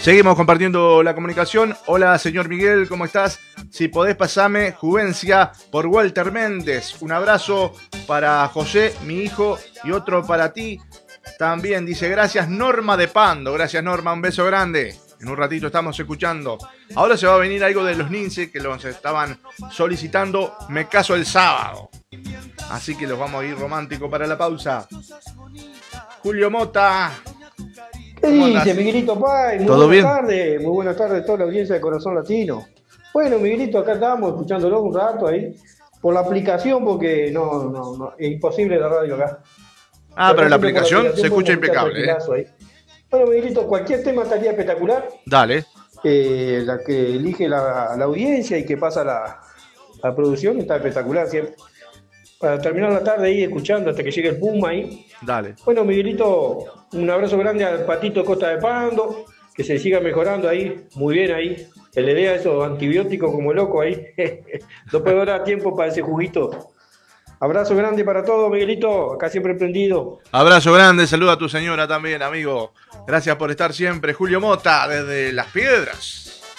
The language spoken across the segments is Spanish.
Seguimos compartiendo la comunicación. Hola, señor Miguel, ¿cómo estás? Si podés pasame Juvencia por Walter Méndez. Un abrazo para José, mi hijo, y otro para ti. También dice, gracias Norma de Pando. Gracias Norma, un beso grande. En un ratito estamos escuchando. Ahora se va a venir algo de los Nince que los estaban solicitando. Me caso el sábado. Así que los vamos a ir romántico para la pausa. Julio Mota. ¿Qué dice, Miguelito Pay? Muy ¿Todo bien? muy buenas tardes a toda la audiencia de Corazón Latino. Bueno, Miguelito, acá estamos escuchándolo un rato ahí, por la aplicación, porque no, es imposible la radio acá. Pero la aplicación se escucha impecable. Bueno, Miguelito, cualquier tema estaría espectacular. Dale. La que elige la audiencia y que pasa la producción está espectacular siempre. Para terminar la tarde ahí escuchando hasta que llegue el Puma ahí. Dale. Bueno, Miguelito, un abrazo grande al Patito Costa de Pando, que se siga mejorando ahí, muy bien ahí. Que le dé a esos antibióticos como loco ahí. No puedo dar tiempo para ese juguito. Abrazo grande para todos, Miguelito, acá siempre prendido. Abrazo grande, saluda a tu señora también, amigo. Gracias por estar siempre. Julio Mota, desde Las Piedras.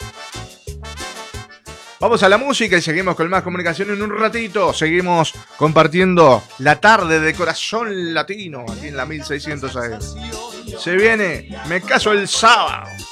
Vamos a la música y seguimos con más comunicación en un ratito. Seguimos compartiendo la tarde de Corazón Latino aquí en la 1600 AM. Se viene, me caso el sábado.